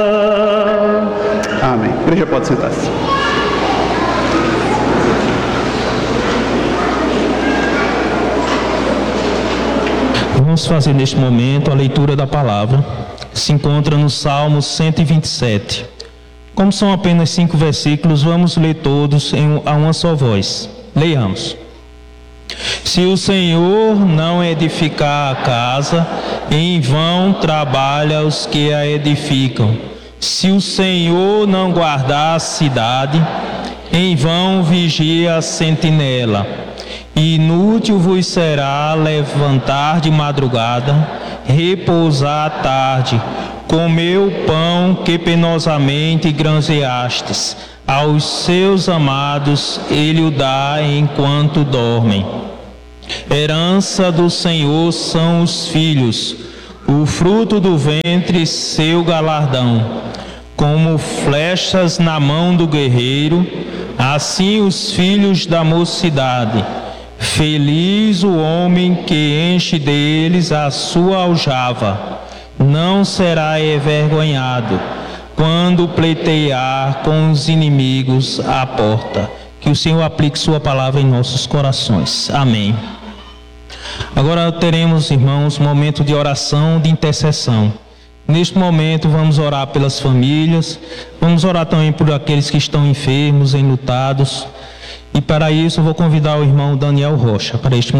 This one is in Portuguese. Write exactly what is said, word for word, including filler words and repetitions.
Amém. A igreja pode sentar-se. Vamos fazer neste momento a leitura da palavra, que se encontra no Salmo cento e vinte e sete. Como são apenas cinco versículos, vamos ler todos em, a uma só voz. Leiamos. Se o Senhor não edificar a casa, em vão trabalha os que a edificam. Se o Senhor não guardar a cidade, em vão vigia a sentinela. Inútil vos será levantar de madrugada, repousar à tarde, comer o pão que penosamente granjeastes. Aos seus amados ele o dá enquanto dormem. Herança do Senhor são os filhos, o fruto do ventre seu galardão. Como flechas na mão do guerreiro, assim os filhos da mocidade. Feliz o homem que enche deles a sua aljava, não será envergonhado quando pleitear com os inimigos à porta. Que o Senhor aplique sua palavra em nossos corações. Amém. Agora teremos, irmãos, um momento de oração, de intercessão. Neste momento vamos orar pelas famílias, vamos orar também por aqueles que estão enfermos, enlutados. E para isso eu vou convidar o irmão Daniel Rocha para este momento.